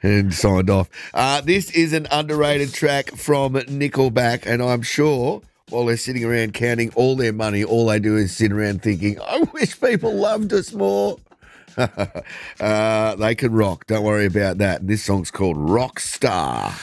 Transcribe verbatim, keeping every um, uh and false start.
and signed off. Uh, this is an underrated track from Nickelback, and I'm sure while they're sitting around counting all their money, all they do is sit around thinking, I wish people loved us more. uh, they can rock. Don't worry about that. This song's called Rockstar.